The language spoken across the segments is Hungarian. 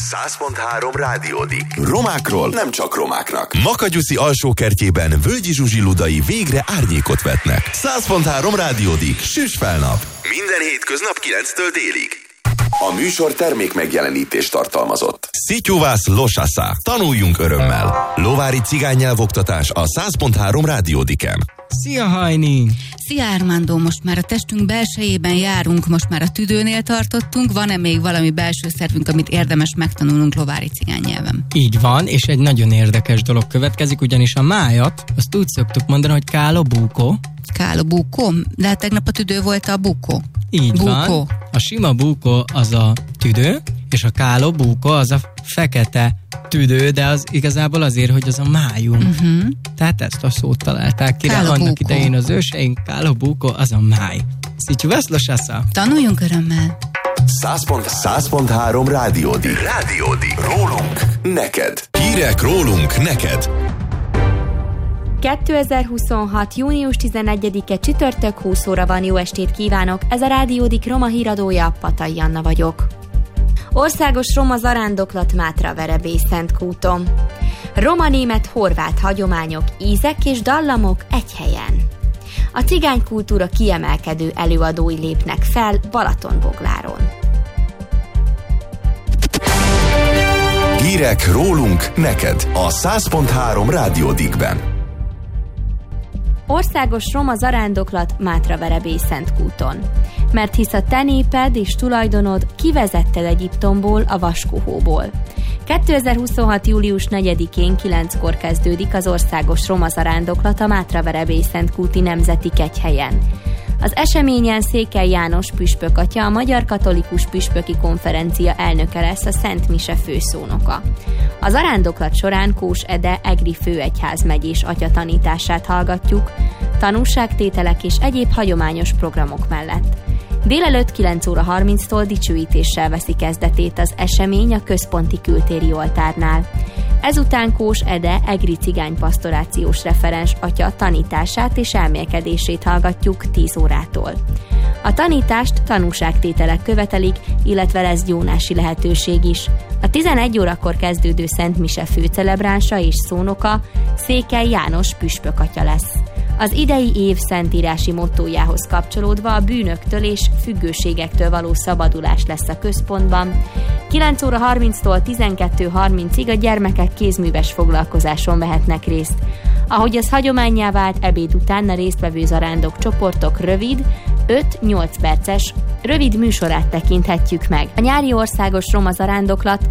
100.3 Rádiódik. Romákról nem csak romáknak. Makanyuszi alsókertjében Völgyi Zsuzsi ludai végre árnyékot vetnek. 100.3 Rádiódik. Süss fel nap. Minden hétköznap 9-től délig. A műsor termék megjelenítést tartalmazott. Szityuvász losasza. Tanuljunk örömmel. Lovári cigánynyelvoktatás a 100.3 Rádiódiken. Szia, Hajni! Szia, Armando! Most már a testünk belsejében járunk, most már a tüdőnél tartottunk. Van-e még valami belső szervünk, amit érdemes megtanulnunk lovári cigánynyelven? Így van, és egy nagyon érdekes dolog következik, ugyanis a májat, azt úgy szoktuk mondani, hogy kálo búkó. Kálo búkó? De hát tegnap a tüdő volt a búkó. Így búkó. Van. A sima búkó az a tüdő, és a kálo búkó az a fekete tüdő, de az igazából azért, hogy az a májunk. Tehát ezt a szót találták ki, de annak idején az őseink, kálo búkó az a máj. Szityuvász losasza. Tanuljunk örömmel. 100.3 Rádiódik. Rólunk neked. Hírek rólunk neked. 2026. június 11-e csütörtök, 20 óra van, jó estét kívánok! Ez a Rádiódik Roma híradója, Patai Anna vagyok. Országos roma zarándoklat Mátra-Verebélyszentkúton. Roma-német-horvát hagyományok, ízek és dallamok egy helyen. A cigánykultúra kiemelkedő előadói lépnek fel Balatonbogláron. Hírek rólunk neked a 100.3 Rádiódikben. Országos roma zarándoklat Mátra-Verebélyszentkúton. Mert hisz a te néped és tulajdonod kivezetted Egyiptomból, a vaskohóból. 2026. július 4-én 9-kor kezdődik az országos roma zarándoklat a Mátra-Verebélyszentkúti Nemzeti Kegyhelyen. Az eseményen Székely János püspök atya, a Magyar Katolikus Püspöki Konferencia elnöke lesz, a Szent Mise főszónoka. A zarándoklat során Kós Ede egri főegyházmegyés atya tanítását hallgatjuk, tanúságtételek és egyéb hagyományos programok mellett. Délelőtt 9 óra 30-tól dicsőítéssel veszi kezdetét az esemény a központi kültéri oltárnál. Ezután Kós Ede egri cigánypastorációs referens atya tanítását és elmélkedését hallgatjuk 10 órától. A tanítást tanúságtételek követelik, illetve lesz gyónási lehetőség is. A 11 órakor kezdődő Szent Mise főcelebránsa és szónoka Székely János püspök atya lesz. Az idei év szentírási mottójához kapcsolódva a bűnöktől és függőségektől való szabadulás lesz a központban. 9 óra 30-tól 12:30-ig a gyermekek kézműves foglalkozáson vehetnek részt. Ahogy az hagyománnyá vált, ebéd után a résztvevő zarándok csoportok rövid, 5-8 perces rövid műsorát tekinthetjük meg. A nyári országos roma zarándoklat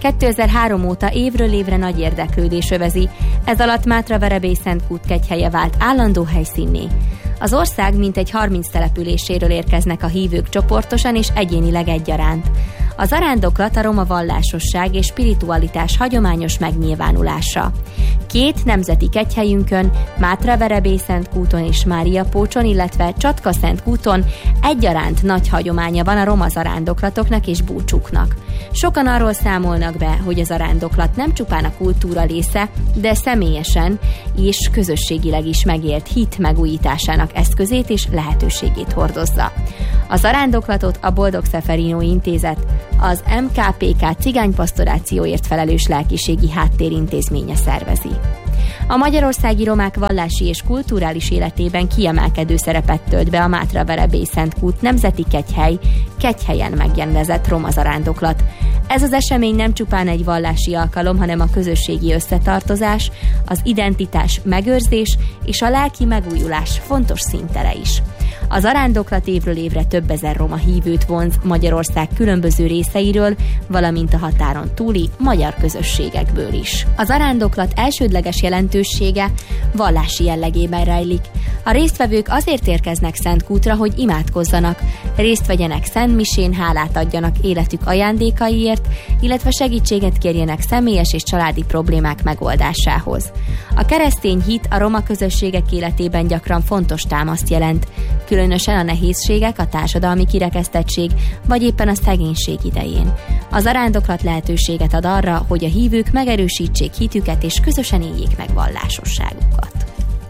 2003 óta évről évre nagy érdeklődés övezi, ez alatt Mátra-Verebélyszentkút kegyhelye vált állandó helyszínné. Az ország mintegy 30 településéről érkeznek a hívők csoportosan és egyénileg egyaránt. A zarándoklat a roma vallásosság és spiritualitás hagyományos megnyilvánulása. 2 nemzeti kegyhelyünkön, Mátra-Verebélyszentkúton és Máriapócson, illetve Csatka-Szentkúton egyaránt nagy hagyománya van a roma zarándoklatoknak és búcsúknak. Sokan arról számolnak be, hogy a zarándoklat nem csupán a kultúra része, de személyesen és közösségileg is megélt hit megújításának eszközét és lehetőségét hordozza. A zarándoklatot a Boldog Szeferino Intézet, az MKPK cigánypastorációért felelős lelkiségi háttérintézménye szervezi. A magyarországi romák vallási és kulturális életében kiemelkedő szerepet tölt be a Mátra-Verebélyszentkút Nemzeti Kegyhely kegyhelyen megrendezett roma zarándoklat. Ez az esemény nem csupán egy vallási alkalom, hanem a közösségi összetartozás, az identitás megőrzés és a lelki megújulás fontos színtere is. A zarándoklat évről évre több ezer roma hívőt vonz Magyarország különböző részeiről, valamint a határon túli magyar közösségekből is. A zarándoklat elsődleges jelentősége vallási jellegében rejlik. A résztvevők azért érkeznek Szentkútra, hogy imádkozzanak, részt vegyenek szentmisén, hálát adjanak életük ajándékaiért, illetve segítséget kérjenek személyes és családi problémák megoldásához. A keresztény hit a roma közösségek életében gyakran fontos támaszt jelent, különösen a nehézségek, a társadalmi kirekesztettség vagy éppen a szegénység idején. A zarándoklat lehetőséget ad arra, hogy a hívők megerősítsék hitüket és közösen éljék meg vallásosságukat.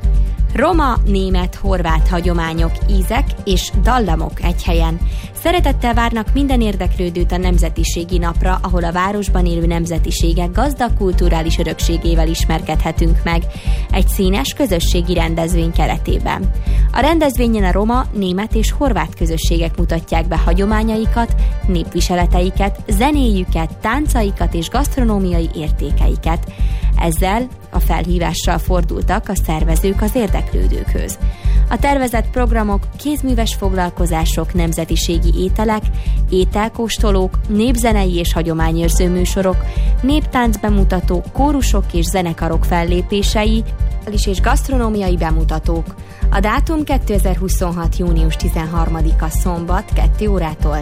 Roma, német, horvát hagyományok, ízek és dallamok egy helyen. Szeretettel várnak minden érdeklődőt a Nemzetiségi Napra, ahol a városban élő nemzetiségek gazdag kulturális örökségével ismerkedhetünk meg egy színes közösségi rendezvény keretében. A rendezvényen a roma, német és horvát közösségek mutatják be hagyományaikat, népviseleteiket, zenéjüket, táncaikat és gasztronómiai értékeiket. Ezzel a felhívással fordultak a szervezők az érdeklődőkhöz. A tervezett programok kézműves foglalkozások, nemzetiségi ételek, ételkóstolók, népzenei és hagyományőrző műsorok, néptáncbemutatók, kórusok és zenekarok fellépései, és gasztronómiai bemutatók. A dátum 2026. június 13-a szombat 2 órától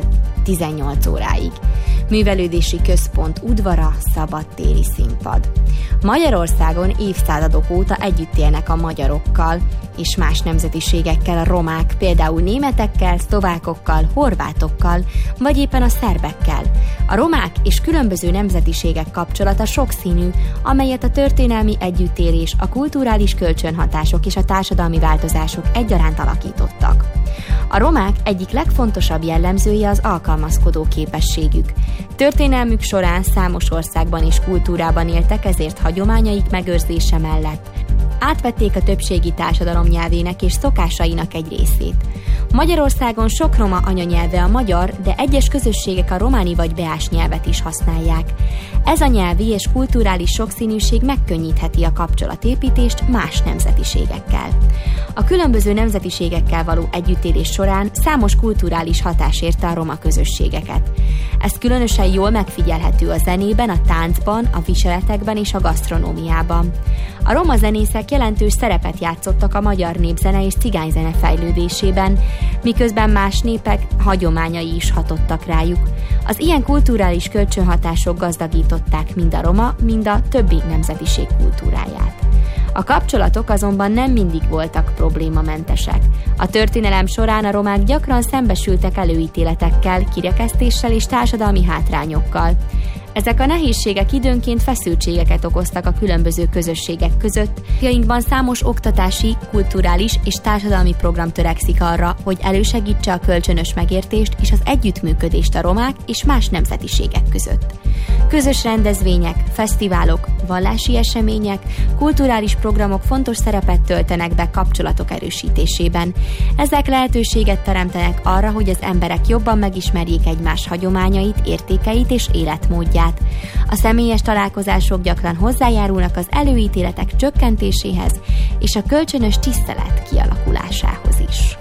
18 óráig. Művelődési központ udvara, szabadtéri színpad. Magyarországon évszázadok óta együtt élnek a magyarokkal és más nemzetiségekkel a romák, például németekkel, szlovákokkal, horvátokkal, vagy éppen a szerbekkel. A romák és különböző nemzetiségek kapcsolata sokszínű, amelyet a történelmi együttélés, a kulturális kölcsönhatások és a társadalmi változások egyaránt alakítottak. A romák egyik legfontosabb jellemzője az alkalmazkodó képességük. Történelmük során számos országban és kultúrában éltek, ezért hagyományaik megőrzése mellett átvették a többségi társadalom nyelvének és szokásainak egy részét. Magyarországon sok roma anyanyelve a magyar, de egyes közösségek a románi vagy beás nyelvet is használják. Ez a nyelvi és kulturális sokszínűség megkönnyítheti a kapcsolatépítést más nemzetiségekkel. A különböző nemzetiségekkel való együttélés során számos kulturális hatás érte a roma közösségeket. Ez különösen jól megfigyelhető a zenében, a táncban, a viseletekben és a gasztronómiában. A roma zenészek jelentős szerepet játszottak a magyar népzene és cigányzene fejlődésében, miközben más népek hagyományai is hatottak rájuk. Az ilyen kulturális kölcsönhatások gazdagították mind a roma, mind a többi nemzetiség kultúráját. A kapcsolatok azonban nem mindig voltak problémamentesek. A történelem során a romák gyakran szembesültek előítéletekkel, kirekesztéssel és társadalmi hátrányokkal. Ezek a nehézségek időnként feszültségeket okoztak a különböző közösségek között. Napjainkban számos oktatási, kulturális és társadalmi program törekszik arra, hogy elősegítse a kölcsönös megértést és az együttműködést a romák és más nemzetiségek között. Közös rendezvények, fesztiválok, vallási események, kulturális programok fontos szerepet töltenek be kapcsolatok erősítésében. Ezek lehetőséget teremtenek arra, hogy az emberek jobban megismerjék egymás hagyományait, értékeit és életmódját. A személyes találkozások gyakran hozzájárulnak az előítéletek csökkentéséhez és a kölcsönös tisztelet kialakulásához is.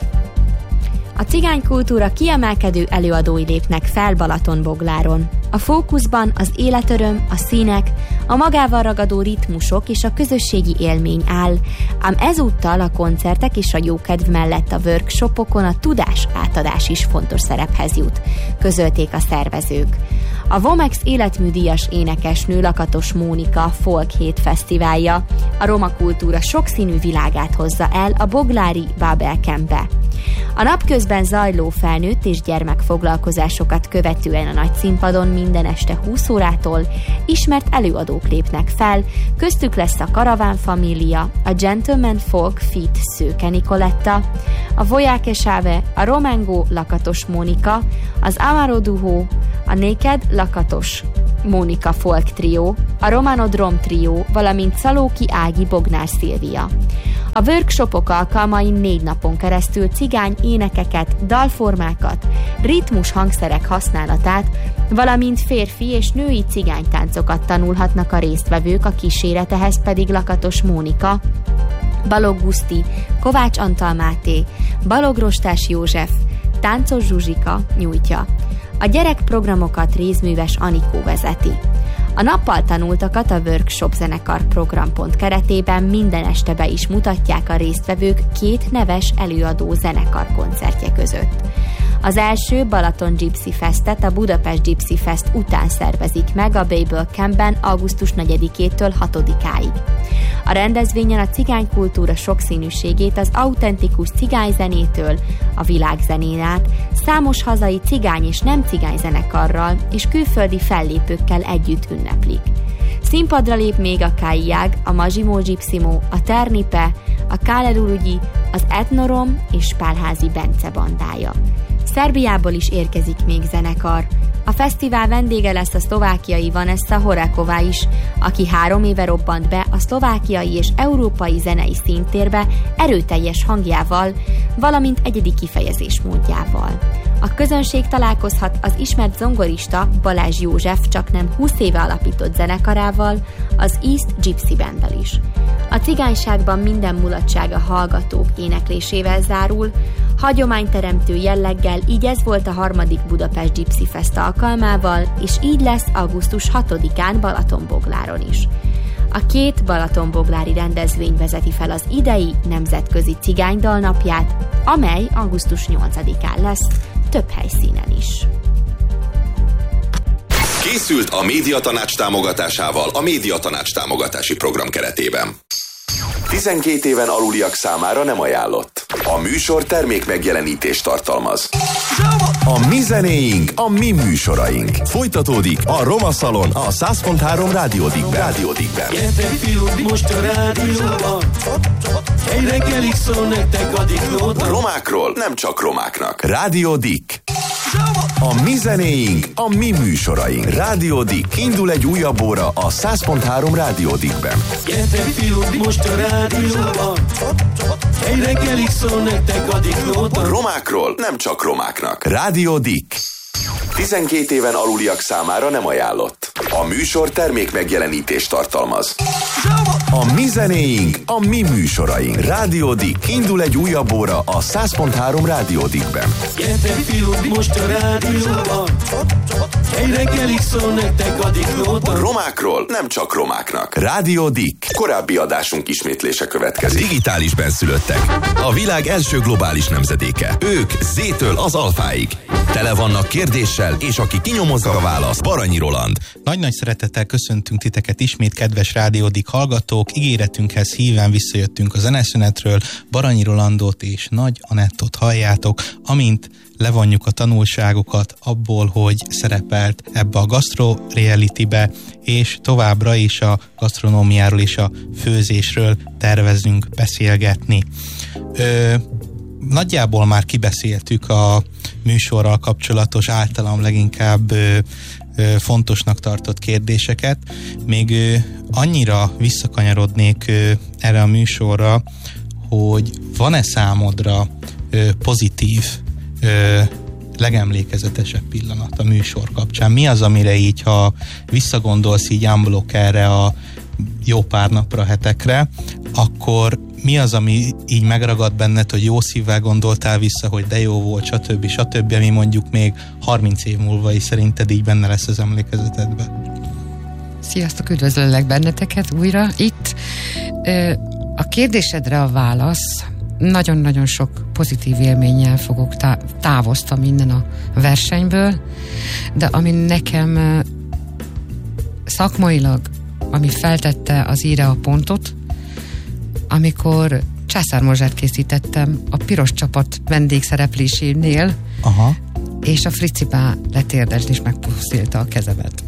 A cigánykultúra kiemelkedő előadói lépnek fel Balatonbogláron. A fókuszban az életöröm, a színek, a magával ragadó ritmusok és a közösségi élmény áll, ám ezúttal a koncertek és a jókedv mellett a workshopokon a tudás átadás is fontos szerephez jut, közölték a szervezők. A Vomex életműdíjas énekesnő Lakatos Mónika Folk Hét Fesztiválja a roma kultúra sokszínű világát hozza el a boglári Babel Campbe. A napközben zajló felnőtt és gyermekfoglalkozásokat követően a nagy színpadon minden este 20 órától ismert előadók lépnek fel, köztük lesz a Karaván Família, a Gentleman Folk feat. Szőke Nikoletta, a Voyage Chave, a Romango Lakatos Mónika, az Amaro Duho, a Naked Lakatos Mónika Folk Trio, a Romano Drom Trio, valamint Szalóki Ági Bognár Szilvia. A workshopok alkalmain 4 napon keresztül cigány énekeket, dalformákat, ritmus hangszerek használatát, valamint férfi és női cigánytáncokat tanulhatnak a résztvevők, a kíséretehez pedig Lakatos Mónika, Balogh Guszti, Kovács Antal Máté, Balogh Rostás József, Táncos Zsuzsika nyújtja. A gyerekprogramokat Rézműves Anikó vezeti. A nappal tanultakat a Workshop Zenekar programpont keretében minden este be is mutatják a résztvevők 2 neves előadó zenekar koncertje között. Az első Balaton Gypsy Festet a Budapest Gypsy Fest után szervezik meg a Babel Campben augusztus 4-től 6-áig. A rendezvényen a cigánykultúra sokszínűségét az autentikus cigányzenétől a világzenén át számos hazai cigány és nem cigány zenekarral és külföldi fellépőkkel együtt ünneplik. Színpadra lép még a Kaiag, a Majimo Gypsimo, a Ternipe, a Kálerulugyi, az Etnorom és Pálházi Bence bandája. Szerbiából is érkezik még zenekar. A fesztivál vendége lesz a szlovákiai Vanessa Horáková is, aki 3 éve robbant be a szlovákiai és európai zenei színtérbe erőteljes hangjával, valamint egyedi kifejezésmódjával. A közönség találkozhat az ismert zongorista Balázs József csaknem 20 éve alapított zenekarával, az East Gypsy Banddal is. A cigányságban minden mulatság a hallgatók éneklésével zárul, hagyományteremtő jelleggel, így ez volt a 3. Budapest Gypsy Fest alkalmával, és így lesz augusztus 6-án Balatonbogláron is. A 2 balatonboglári rendezvény vezeti fel az idei Nemzetközi Cigánydal napját, amely augusztus 8-án lesz, több helyszínen is. Készült a Médiatanács támogatásával a Médiatanács támogatási program keretében. 12 éven aluliak számára nem ajánlott. A műsor termék megjelenítést tartalmaz. A mi zenéink, a mi műsoraink. Folytatódik a Roma Szalon a 100.3 Rádió Dickben. Gyertek fiúk, most a rádióban, egy reggelig szól nektek a diklóta. Romákról nem csak romáknak. Rádió Dick. A mi zenéink, a mi műsoraink. Rádió Dick. Indul egy újabb óra a 100.3 Rádió Dickben. Gyertek fiúk, most a rádióban, egy reggelig szól nektek a diklóta. Romákról nem csak romáknak. Rádió Dick. 12 éven aluliak számára nem ajánlott. A műsor termék megjelenítést tartalmaz. A mi zenéink, a mi műsoraink. Rádió Dick. Indul egy újabb óra a 100.3 Rádió Dickben. Gyertek fiúk, most a rádióban, egy reggelig szól nektek a diklóta. Romákról nem csak romáknak. Rádió Dick. Korábbi adásunk ismétlése következik. Digitális benszülöttek. A világ első globális nemzedéke. Ők Z-től az alfáig. Tele vannak kérdéssel, és aki kinyomozza a választ, Baranyi Roland. Nagy-nagy szeretettel köszöntünk titeket ismét, kedves Rádió Dick hallgatók. Ígéretünkhez híven visszajöttünk a zeneszünetről. Baranyi Rolandot és Nagy Anettot halljátok, amint levonjuk a tanulságokat abból, hogy szerepelt ebbe a Gastro Reality-be, és továbbra is a gasztronómiáról és a főzésről tervezünk beszélgetni. Nagyjából már kibeszéltük a műsorral kapcsolatos általam leginkább fontosnak tartott kérdéseket. Még annyira visszakanyarodnék erre a műsorra, hogy van-e számodra pozitív, legemlékezetesebb pillanat a műsor kapcsán? Mi az, amire így, ha visszagondolsz így unblock erre a jó pár napra, hetekre, akkor mi az, ami így megragad benned, hogy jó szívvel gondoltál vissza, hogy de jó volt, stb., ami mondjuk még 30 év múlva is szerinted így benne lesz az emlékezetedben? Sziasztok, üdvözöllek benneteket újra itt. A kérdésedre a válasz: nagyon-nagyon sok pozitív élménnyel fogok távoztam innen a versenyből, de ami nekem szakmailag, ami feltette az íre a pontot, amikor császármorzsát készítettem a Piros Csapat vendégszereplésénél, és a Fricibá letérdelt és megpusztította a kezemet.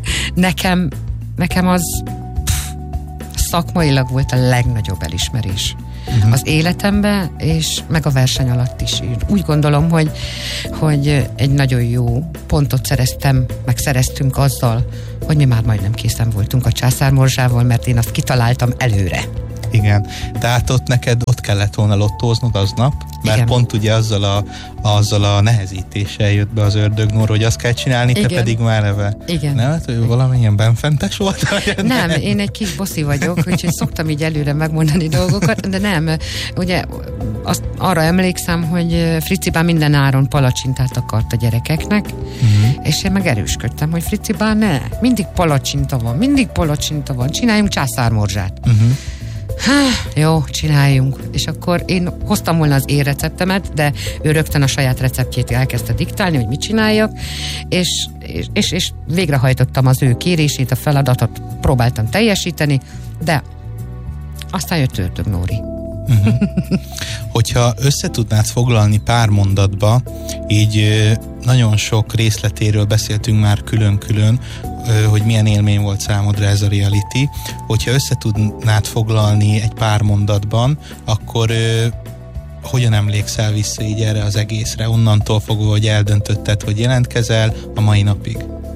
Nekem az szakmailag volt a legnagyobb elismerés. Az életemben, és meg a verseny alatt is. Úgy gondolom, hogy egy nagyon jó pontot szereztünk azzal, hogy mi már majdnem készen voltunk a császármorzsával, mert én azt kitaláltam előre. Igen. Tehát ott kellett volna lottóznod aznap, mert igen, pont ugye azzal a nehezítéssel jött be az ördögnóra, hogy azt kell csinálni, igen, te pedig már eleve. Igen. Nem, hát, hogy valamilyen benfentes volt? Nem, én egy kis boszi vagyok, úgyhogy szoktam így előre megmondani dolgokat, de nem. Ugye arra emlékszem, hogy Fricibá minden áron palacsintát akart a gyerekeknek, és én meg erősködtem, hogy Fricibá ne, mindig palacsinta van, csináljunk császármorzsát. Jó, csináljunk. És akkor én hoztam volna az én receptemet, de ő rögtön a saját receptjét elkezdte diktálni, hogy mit csináljak, és végrehajtottam az ő kérését, a feladatot próbáltam teljesíteni, de aztán jött Ördög Nóri. Hogyha összetudnád foglalni pár mondatba, így nagyon sok részletéről beszéltünk már külön-külön, hogy milyen élmény volt számodra ez a reality. Hogyha összetudnád foglalni egy pár mondatban, akkor hogyan emlékszel vissza így erre az egészre, onnantól fogva, hogy eldöntötted, hogy jelentkezel a mai napig?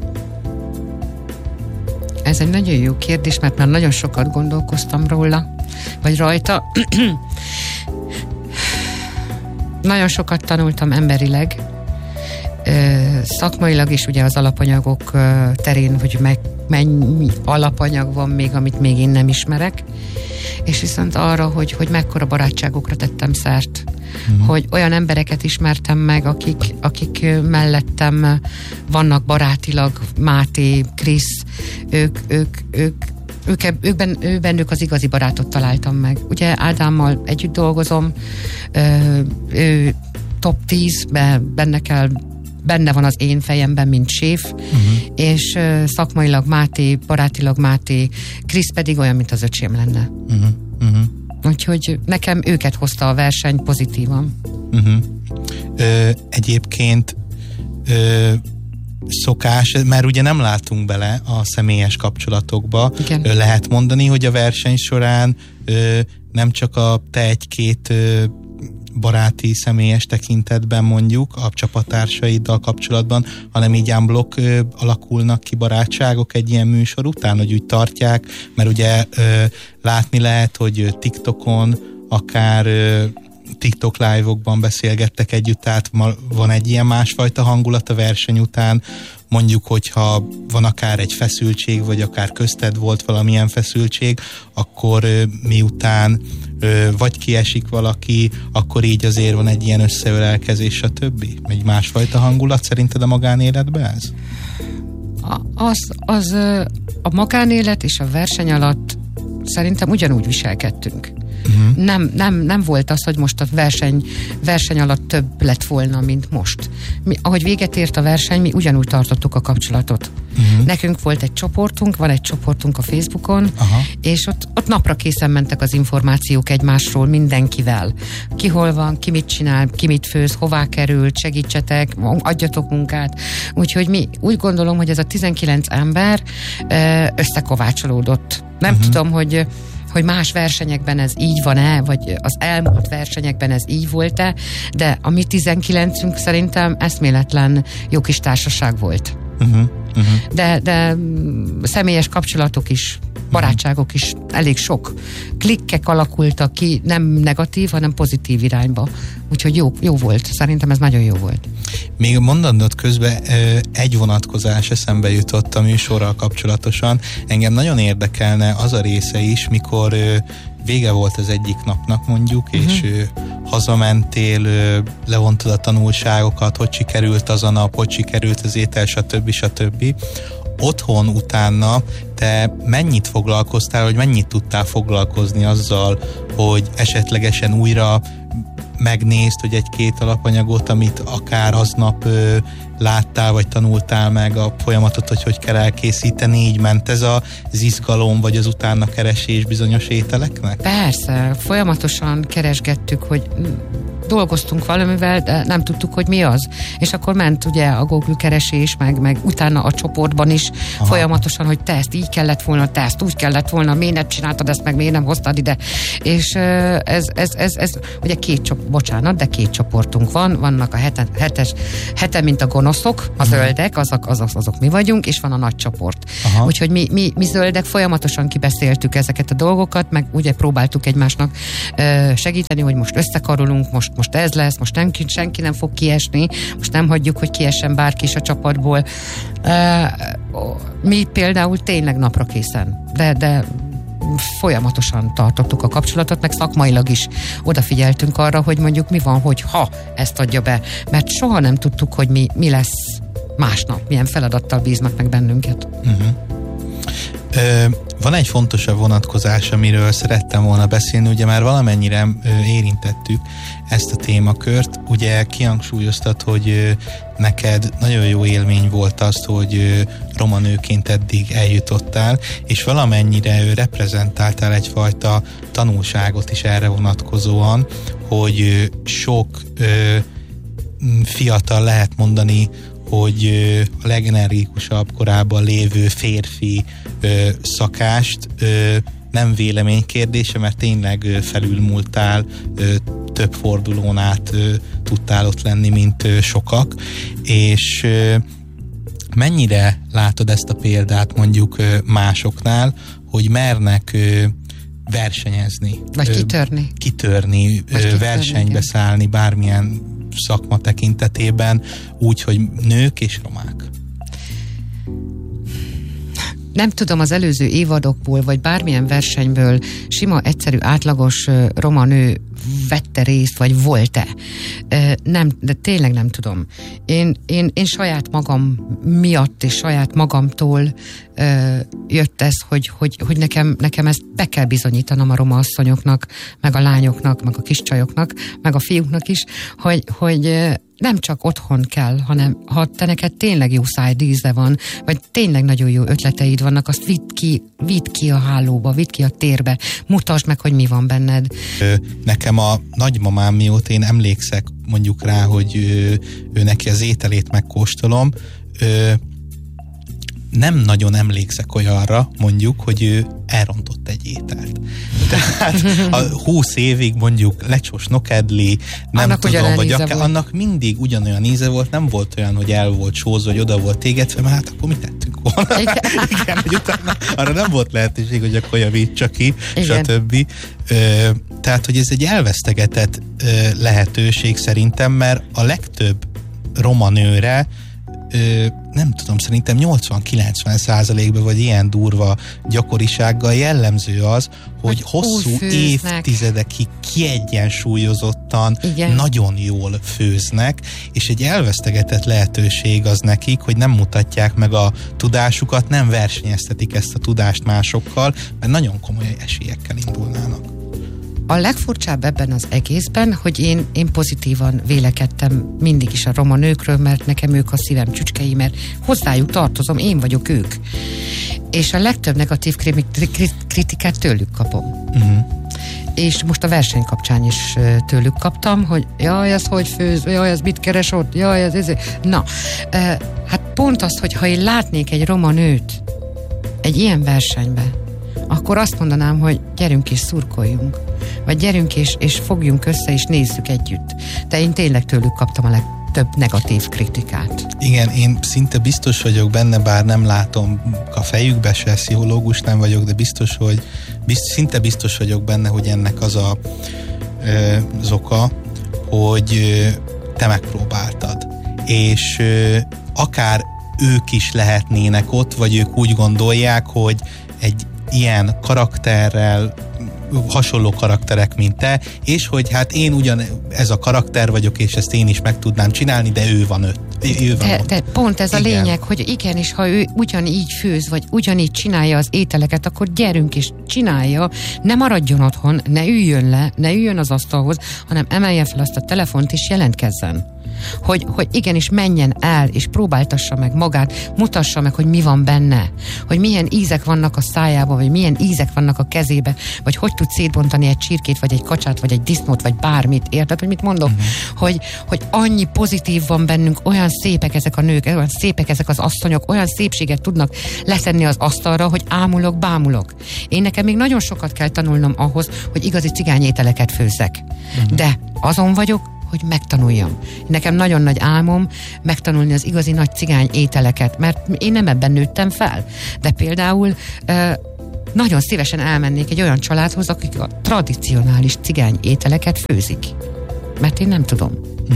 Ez egy nagyon jó kérdés, mert már nagyon sokat gondolkoztam róla, vagy rajta. Nagyon sokat tanultam emberileg, szakmailag is ugye az alapanyagok terén, hogy mennyi alapanyag van még, amit még én nem ismerek, és viszont arra, hogy mekkora barátságokra tettem szert, hogy olyan embereket ismertem meg, akik mellettem vannak barátilag, Máté, Krisz, bennük az igazi barátot találtam meg. Ugye Ádámmal együtt dolgozom, ő top 10-ben benne van az én fejemben, mint séf, és szakmailag Máté, barátilag Máté, Krisz pedig olyan, mint az öcsém lenne. Úgyhogy nekem őket hozta a verseny pozitívan. Egyébként szokás, mert ugye nem látunk bele a személyes kapcsolatokba. Igen. Lehet mondani, hogy a verseny során nem csak a te egy-két baráti, személyes tekintetben mondjuk a csapattársaiddal kapcsolatban, hanem így unblock alakulnak ki barátságok egy ilyen műsor után, hogy úgy tartják, mert ugye látni lehet, hogy TikTokon akár TikTok live-okban beszélgettek együtt, tehát van egy ilyen másfajta hangulat a verseny után, mondjuk, hogyha van akár egy feszültség, vagy akár közted volt valamilyen feszültség, akkor miután vagy kiesik valaki, akkor így azért van egy ilyen összeölelkezés, stb. Egy másfajta hangulat szerinted a magánéletben ez? A magánélet és a verseny alatt szerintem ugyanúgy viselkedtünk. Nem volt az, hogy most a verseny alatt több lett volna, mint most. Ahogy véget ért a verseny, mi ugyanúgy tartottuk a kapcsolatot. Nekünk volt egy csoportunk, van egy csoportunk a Facebookon, és ott napra készen mentek az információk egymásról mindenkivel. Ki hol van, ki mit csinál, ki mit főz, hová került, segítsetek, adjatok munkát. Úgyhogy mi úgy gondolom, hogy ez a 19 ember összekovácsolódott. Nem tudom, hogy más versenyekben ez így van-e, vagy az elmúlt versenyekben ez így volt-e, de a mi 19-ünk szerintem eszméletlen jó kis társaság volt. De személyes kapcsolatok is, barátságok is elég sok. Klikkek alakultak ki, nem negatív, hanem pozitív irányba. Úgyhogy jó volt. Szerintem ez nagyon jó volt. Még mondanod közben egy vonatkozás eszembe jutott a műsorral kapcsolatosan. Engem nagyon érdekelne az a része is, mikor vége volt az egyik napnak mondjuk, és hazamentél, levontad a tanulságokat, hogy sikerült az a nap, hogy sikerült az étel, stb. Otthon utána te mennyit foglalkoztál, vagy mennyit tudtál foglalkozni azzal, hogy esetlegesen újra megnézd, hogy egy-két alapanyagot, amit akár aznap láttál, vagy tanultál meg a folyamatot, hogy kell elkészíteni, így ment ez az izgalom, vagy az utána keresés bizonyos ételeknek? Persze, folyamatosan keresgettük, hogy dolgoztunk valamivel, de nem tudtuk, hogy mi az. És akkor ment ugye a Google keresés, meg utána a csoportban is folyamatosan, hogy te ezt így kellett volna, te ezt úgy kellett volna, miért nem csináltad ezt, meg miért nem hoztad ide. És ez ugye két csoportunk van, vannak a hete, mint a gonoszok, a zöldek, azok mi vagyunk, és van a nagy csoport. Úgyhogy mi zöldek folyamatosan kibeszéltük ezeket a dolgokat, meg ugye próbáltuk egymásnak segíteni, hogy most összekarolunk, most ez lesz, most senki nem fog kiesni, most nem hagyjuk, hogy kiessen bárki is a csapatból. Mi például tényleg napra készen, de folyamatosan tartottuk a kapcsolatot, meg szakmailag is odafigyeltünk arra, hogy mondjuk mi van, hogy ha ezt adja be, mert soha nem tudtuk, hogy mi lesz másnap, milyen feladattal bíznak meg bennünket. Van egy fontosabb vonatkozás, amiről szerettem volna beszélni, ugye már valamennyire érintettük ezt a témakört, ugye kihangsúlyoztad, hogy neked nagyon jó élmény volt azt, hogy roma nőként eddig eljutottál, és valamennyire reprezentáltál egyfajta tanulságot is erre vonatkozóan, hogy sok fiatal lehet mondani, a legenergikusabb korában lévő férfi szakást nem vélemény kérdése, mert tényleg felülmúltál, több fordulón át tudtál ott lenni, mint sokak, és mennyire látod ezt a példát mondjuk másoknál, hogy mernek versenyezni. Vagy kitörni, versenybe igen. szállni bármilyen szakma tekintetében, úgy, hogy nők és romák. Nem tudom, az előző évadokból, vagy bármilyen versenyből sima, egyszerű, átlagos roma nő vette részt, vagy volt-e? Nem, de tényleg nem tudom. Én saját magam miatt és saját magamtól jött ez, hogy nekem ezt be kell bizonyítanom a roma asszonyoknak, meg a lányoknak, meg a kiscsajoknak, meg a fiúknak is, hogy nem csak otthon kell, hanem ha te neked tényleg jó szájdíze van, vagy tényleg nagyon jó ötleteid vannak, azt vidd ki a hálóba, vidd ki a térbe, mutasd meg, hogy mi van benned. Nekem a nagymamám, mióta én emlékszek mondjuk rá, hogy ő neki az ételét megkóstolom, nem nagyon emlékszek olyanra, mondjuk, hogy ő elrontott egy ételt. Tehát a 20 évig mondjuk lecsos nokedli, nem annak tudom, vagy akár, annak mindig ugyanolyan íze volt, nem volt olyan, hogy el volt sózva, hogy oda volt tégetve, mert hát akkor mit tettünk volna? Igen, hogy utána arra nem volt lehetőség, hogy akkor javítsa ki, stb. Tehát, hogy ez egy elvesztegetett lehetőség szerintem, mert a legtöbb roma nőre nem tudom, szerintem 80-90%-ban vagy ilyen durva gyakorisággal jellemző az, hogy hosszú évtizedekig kiegyensúlyozottan, igen. nagyon jól főznek, és egy elvesztegetett lehetőség az nekik, hogy nem mutatják meg a tudásukat, nem versenyeztetik ezt a tudást másokkal, mert nagyon komoly esélyekkel indulnának. A legfurcsább ebben az egészben, hogy én pozitívan vélekedtem mindig is a roma nőkről, mert nekem ők a szívem csücskei, mert hozzájuk tartozom, én vagyok ők. És a legtöbb negatív kritikát tőlük kapom. És most a verseny kapcsán is tőlük kaptam, hogy jaj, ez hogy főz, jaj, ez mit keres ott, jaj, ez. Na, hát pont az, hogy ha én látnék egy roma nőt egy ilyen versenybe, akkor azt mondanám, hogy gyerünk és szurkoljunk. Vagy gyerünk és fogjunk össze, és nézzük együtt. De én tényleg tőlük kaptam a legtöbb negatív kritikát. Igen, én szinte biztos vagyok benne, bár nem látom a fejükbe se, pszichológus nem vagyok, de biztos, hogy szinte biztos vagyok benne, hogy ennek az az oka, hogy te megpróbáltad. És akár ők is lehetnének ott, vagy ők úgy gondolják, hogy egy ilyen karakterrel, hasonló karakterek, mint te, és hogy hát én ugyan ez a karakter vagyok, és ezt én is meg tudnám csinálni, de ő van de pont ez igen. a lényeg, hogy igen, és ha ő ugyanígy főz, vagy ugyanígy csinálja az ételeket, akkor gyerünk és csinálja, ne maradjon otthon, ne üljön le, ne üljön az asztalhoz, hanem emelje fel azt a telefont, és jelentkezzen. Hogy igenis menjen el, és próbáltassa meg magát, mutassa meg, hogy mi van benne, hogy milyen ízek vannak a szájába, vagy milyen ízek vannak a kezébe, vagy hogy tud szétbontani egy csirkét, vagy egy kacsát, vagy egy disznót, vagy bármit, érted, hogy mit mondok? Hogy annyi pozitív van bennünk, olyan szépek ezek a nők, olyan szépek ezek az asszonyok, olyan szépséget tudnak letenni az asztalra, hogy ámulok, bámulok. Én nekem még nagyon sokat kell tanulnom ahhoz, hogy igazi cigányételeket főzzek. De azon vagyok, hogy megtanuljam. Nekem nagyon nagy álmom megtanulni az igazi nagy cigány ételeket, mert én nem ebben nőttem fel. De például nagyon szívesen elmennék egy olyan családhoz, akik a tradicionális cigány ételeket főzik. Mert én nem tudom.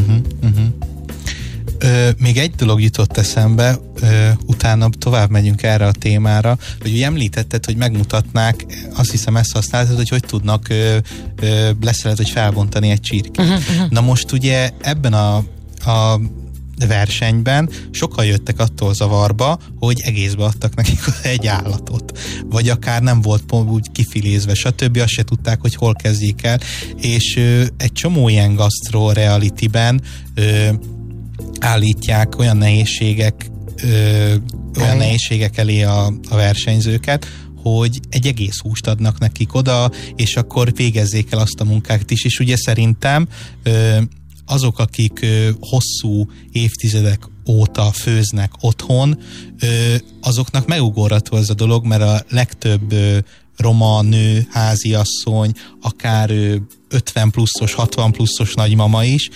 Még egy dolog jutott eszembe, utána tovább megyünk erre a témára, hogy ugye említetted, hogy megmutatnák, azt hiszem ezt használtad, hogy tudnak leszelet, hogy felbontani egy csirkét. Na most ugye ebben a versenyben sokan jöttek attól zavarba, hogy egészbe adtak nekik egy állatot. Vagy akár nem volt úgy kifilézve, stb. Azt se tudták, hogy hol kezdjék el. És egy csomó ilyen gasztro realityben állítják olyan nehézségek elé a versenyzőket, hogy egy egész húst adnak nekik oda, és akkor végezzék el azt a munkát is, és ugye szerintem azok, akik hosszú évtizedek óta főznek otthon, azoknak megugorható ez a dolog, mert a legtöbb roma nő, háziasszony, akár 50 pluszos, 60 pluszos nagymama is,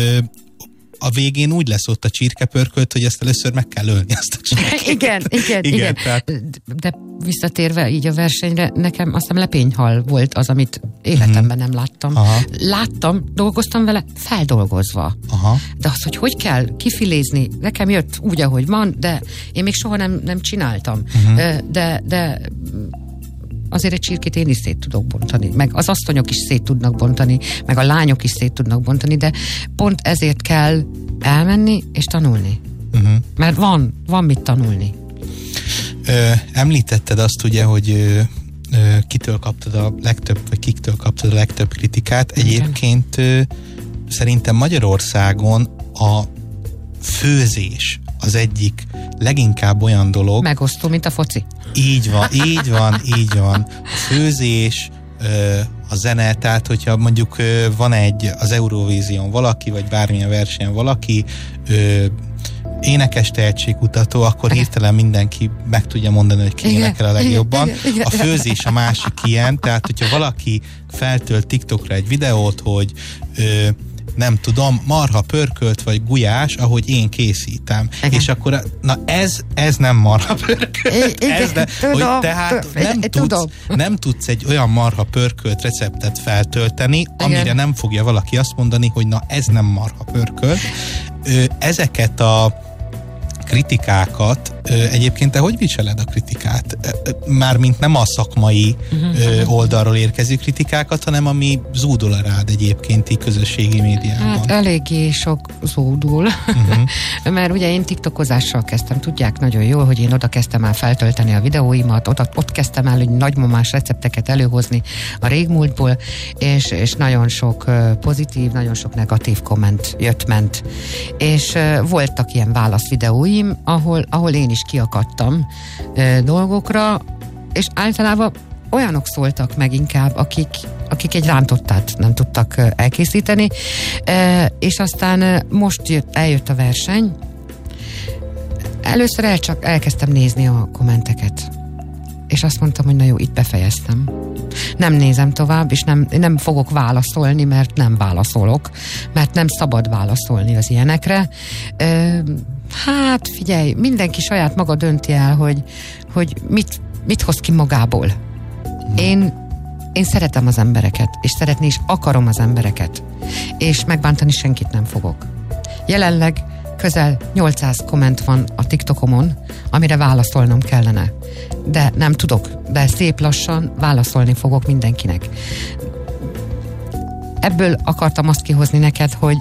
a végén úgy lesz ott a csirkepörkölt, hogy ezt először meg kell ölni, azt a csirkét. Igen. Tehát... De visszatérve így a versenyre, nekem azt hiszem lepényhal volt az, amit életemben nem láttam. Aha. Láttam, dolgoztam vele, feldolgozva. Aha. De az, hogy kell kifilézni, nekem jött úgy, ahogy van, de én még soha nem csináltam. De azért egy csirkét én is szét tudok bontani, meg az asszonyok is szét tudnak bontani, meg a lányok is szét tudnak bontani, de pont ezért kell elmenni és tanulni. Mert van mit tanulni. Említetted azt ugye, hogy kitől kaptad a legtöbb, vagy kiktől kaptad a legtöbb kritikát. Egyébként szerintem Magyarországon a főzés az egyik leginkább olyan dolog... Megosztó, mint a foci. Így van. A főzés, a zene, tehát hogyha mondjuk van az Eurovízión valaki, vagy bármilyen versenyen valaki, énekes tehetségkutató, akkor hirtelen mindenki meg tudja mondani, hogy ki énekel a legjobban. Igen. A főzés a másik ilyen, tehát hogyha valaki feltölt TikTokra egy videót, hogy nem tudom, marha pörkölt vagy gulyás, ahogy én készítem. Igen. És akkor, ez nem marha pörkölt. Tehát nem tudsz egy olyan marha pörkölt receptet feltölteni, amire nem fogja valaki azt mondani, hogy ez nem marha pörkölt. Ezeket a kritikákat, egyébként te hogy viseled a kritikát? Mármint nem a szakmai oldalról érkező kritikákat, hanem ami zúdul rád egyébként közösségi médiában. Hát eléggé sok zúdul, mert ugye én tiktokozással kezdtem, tudják nagyon jól, hogy én oda kezdtem el feltölteni a videóimat, ott kezdtem el, hogy nagymamás recepteket előhozni a régmúltból, és nagyon sok pozitív, nagyon sok negatív komment jött-ment. És voltak ilyen válaszvideóim, ahol én is kiakadtam dolgokra, és általában olyanok szóltak meg inkább, akik egy rántottát nem tudtak elkészíteni, és aztán most eljött a verseny. Először csak elkezdtem nézni a kommenteket, és azt mondtam, hogy na jó, itt befejeztem. Nem nézem tovább, és nem fogok válaszolni, mert nem válaszolok, mert nem szabad válaszolni az ilyenekre. Hát figyelj, mindenki saját maga dönti el, hogy mit hoz ki magából. Én szeretem az embereket, és szeretni is akarom az embereket, és megbántani senkit nem fogok. Jelenleg közel 800 komment van a TikTokomon, amire válaszolnom kellene. De nem tudok, de szép lassan válaszolni fogok mindenkinek. Ebből akartam azt kihozni neked, hogy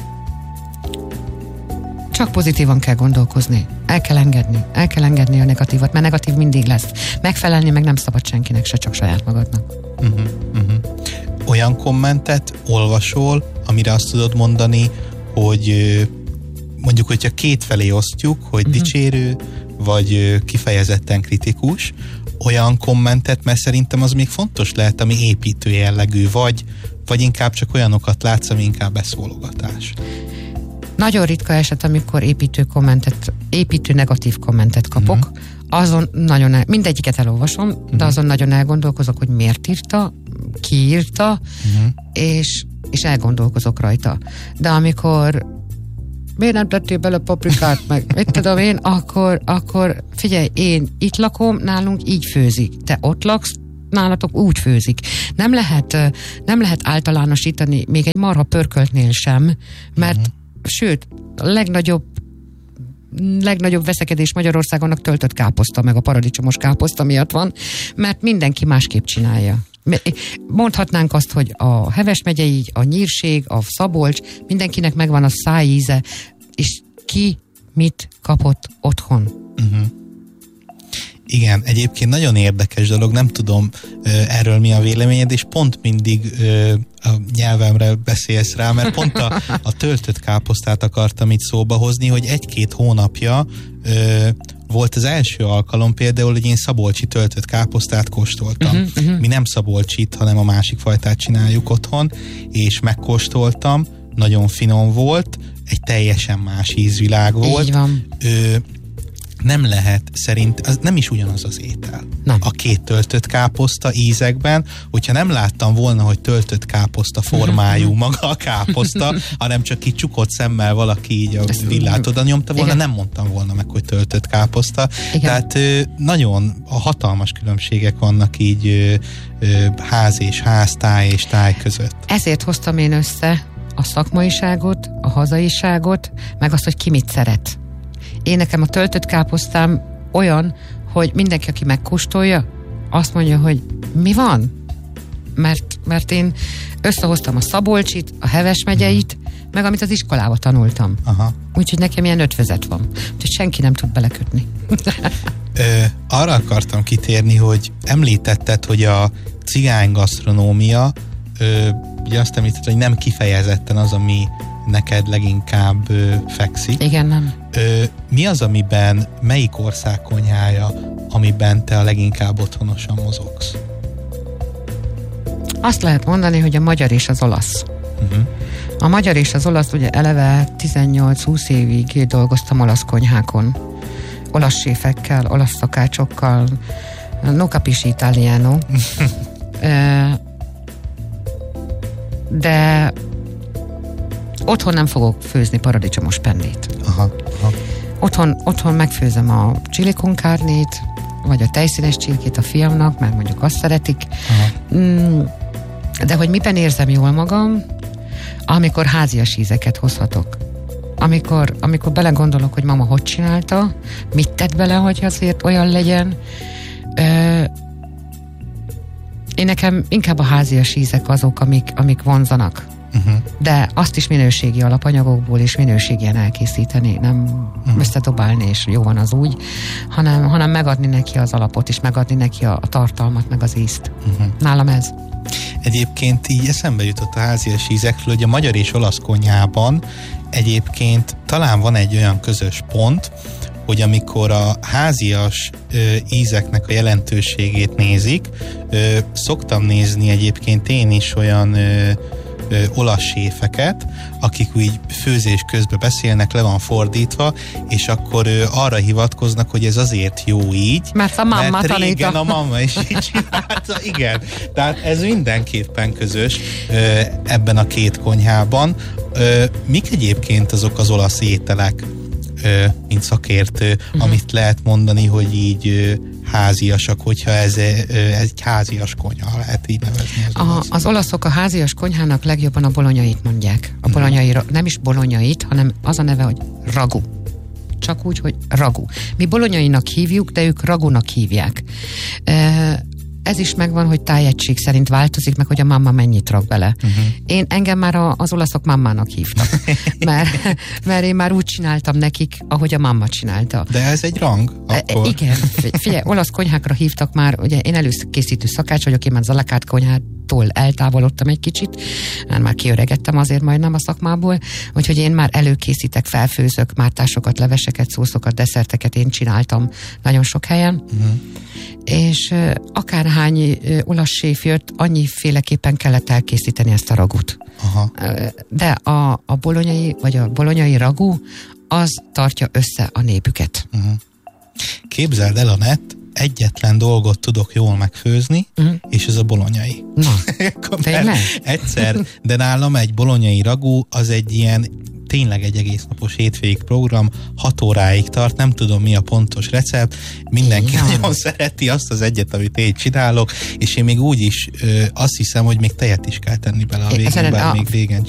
csak pozitívan kell gondolkozni. El kell engedni a negatívat, mert negatív mindig lesz. Megfelelni meg nem szabad senkinek se, csak saját magadnak. Olyan kommentet olvasol, amire azt tudod mondani, hogy mondjuk, hogyha kétfelé osztjuk, hogy dicsérő, vagy kifejezetten kritikus, olyan kommentet, mert szerintem az még fontos lehet, ami építő jellegű, vagy inkább csak olyanokat látsz, ami inkább beszólogatás. Nagyon ritka eset, amikor építő negatív kommentet kapok. Azon nagyon mindegyiket elolvasom, de azon nagyon elgondolkozok, hogy miért írta, ki írta, és elgondolkozok rajta. De amikor miért nem tettél bele paprikát, meg mit tudom én, akkor figyelj, én itt lakom, nálunk így főzik. Te ott laksz, nálatok úgy főzik. Nem lehet általánosítani még egy marha pörköltnél sem, mert sőt, a legnagyobb veszekedés Magyarországon a töltött káposzta, meg a paradicsomos káposzta miatt van, mert mindenki másképp csinálja. Mondhatnánk azt, hogy a Heves megye így, a Nyírség, a Szabolcs, mindenkinek megvan a szájíze, és ki mit kapott otthon. Igen, egyébként nagyon érdekes dolog, nem tudom erről mi a véleményed, és pont mindig a nyelvemre beszélsz rá, mert pont a töltött káposztát akartam itt szóba hozni, hogy 1-2 hónapja volt az első alkalom például, hogy én szabolcsi töltött káposztát kóstoltam. Mi nem szabolcsit, hanem a másik fajtát csináljuk otthon, és megkóstoltam. nagyon finom volt, egy teljesen más ízvilág volt. Így van. Nem lehet, szerint, az nem is ugyanaz az étel. Nem. A két töltött káposzta ízekben, hogyha nem láttam volna, hogy töltött káposzta formájú maga a káposzta, hanem csak így csukott szemmel valaki így a villát oda nyomta volna, nem mondtam volna meg, hogy töltött káposzta. Igen. Tehát nagyon hatalmas különbségek vannak így ház és ház, táj és táj között. Ezért hoztam én össze a szakmaiságot, a hazaiságot, meg azt, hogy ki mit szeret. Én nekem a töltött káposztám olyan, hogy mindenki, aki megkóstolja, azt mondja, hogy mi van? Mert én összehoztam a Szabolcsit, a Heves megyeit, meg amit az iskolába tanultam. Aha. Úgyhogy nekem ilyen ötvözet van. Úgyhogy senki nem tud belekötni. Arra akartam kitérni, hogy említetted, hogy a cigány gasztronómia, ugye azt említetted, hogy nem kifejezetten az, ami neked leginkább fekszik. Igen, nem. Mi az, melyik ország konyhája, amiben te a leginkább otthonosan mozogsz? Azt lehet mondani, hogy a magyar és az olasz. A magyar és az olasz, ugye eleve 18-20 évig dolgoztam olasz konyhákon. Olasz séfekkel, olasz szakácsokkal, no capisci italiano. De otthon nem fogok főzni paradicsomos pennét. Aha. Otthon megfőzöm a chili con carnét, vagy a tejszínes csirkét a fiamnak, mert mondjuk azt szeretik. De hogy miben érzem jól magam, amikor házias ízeket hozhatok. Amikor belegondolok, hogy mama hogy csinálta, mit tett bele, hogy azért olyan legyen. Én nekem inkább a házias ízek azok, amik vonzanak. De azt is minőségi alapanyagokból és minőségien elkészíteni, nem összedobálni, és jó van az úgy, hanem megadni neki az alapot, és megadni neki a tartalmat, meg az ízt. Nálam ez. Egyébként így eszembe jutott a házias ízekről, hogy a magyar és olasz konyhában egyébként talán van egy olyan közös pont, hogy amikor a házias ízeknek a jelentőségét nézik, szoktam nézni egyébként én is olyan olasz séfeket, akik úgy főzés közben beszélnek, le van fordítva, és akkor arra hivatkoznak, hogy ez azért jó így, mert a mamma mert régen tanítja. A mamma is így csinálta. Igen, tehát ez mindenképpen közös ebben a két konyhában. Mik egyébként azok az olasz ételek, mint szakértő, amit lehet mondani, hogy így háziasak, hogyha ez egy házias konyha, lehet így nevezni az olaszok a házias konyhának legjobban a bolonyait mondják. A bolonyai, nem is bolonyait, hanem az a neve, hogy ragu. Csak úgy, hogy ragu. Mi bolonyainak hívjuk, de ők ragunak hívják. Ez is megvan, hogy tájegység szerint változik, meg hogy a mamma mennyit rak bele. Engem már az olaszok mammának hívtak. mert én már úgy csináltam nekik, ahogy a mamma csinálta. De ez egy rang? Akkor. Igen. Figyelj, olasz konyhákra hívtak már, ugye én előkészítő szakács vagyok, én már Zalakát konyhától eltávolodtam egy kicsit, már kiöregettem azért majdnem a szakmából, úgyhogy én már előkészítek, felfőzök, mártásokat, leveseket, szószokat, desszerteket én csináltam nagyon sok helyen. És akárhány olasz séf jött, annyiféleképpen kellett elkészíteni ezt a ragut. Aha. De a bolonyai, vagy a bolonyai ragu, az tartja össze a népüket. Képzeld el, Anett, egyetlen dolgot tudok jól megfőzni, és ez a bolonyai. Na, tényleg? Egyszer, de nálam egy bolonyai ragu, az egy ilyen tényleg egy egész napos hétvégig program, 6 óráig tart, nem tudom mi a pontos recept, mindenki nagyon szereti azt az egyet, amit én csinálok, és én még úgy is azt hiszem, hogy még tejet is kell tenni bele a végén, bár még régen